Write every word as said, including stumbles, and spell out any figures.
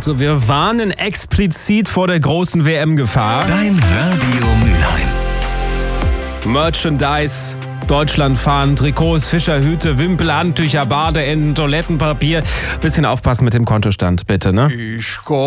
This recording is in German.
Also wir warnen explizit vor der großen W M-Gefahr. Dein Radio Mülheim. Merchandise, Deutschland fahren, Trikots, Fischerhüte, Wimpel, Handtücher, Badeenden, Toilettenpapier. Bisschen aufpassen mit dem Kontostand, bitte, ne? Ich